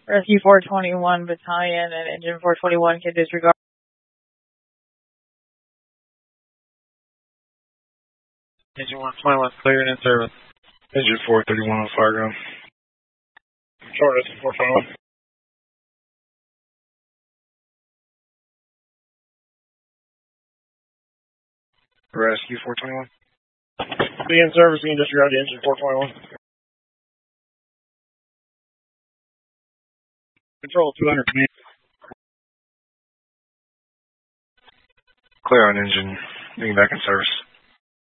Rescue 421 Battalion and Engine 421 can disregard. Engine 121 cleared and in service. Engine 431 on Fargo. Short Rescue 421. Rescue 421. Be in service, you can disregard the Engine 421. Control 200 command. Clear on engine. Being back in service.